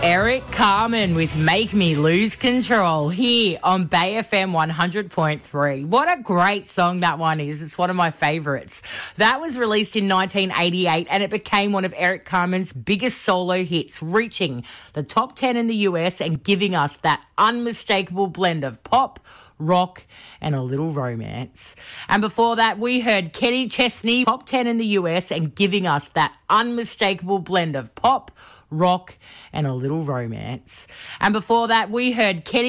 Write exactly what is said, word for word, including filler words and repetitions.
Eric Carmen with Make Me Lose Control here on Bay F M one hundred point three. What a great song that one is. It's one of my favourites. That was released in nineteen eighty-eight and it became one of Eric Carmen's biggest solo hits, reaching the top ten in the U S and giving us that unmistakable blend of pop, rock and a little romance. And before that, we heard Kenny Chesney, top ten in the U S and giving us that unmistakable blend of pop, rock and a little romance. And before that, we heard Kenny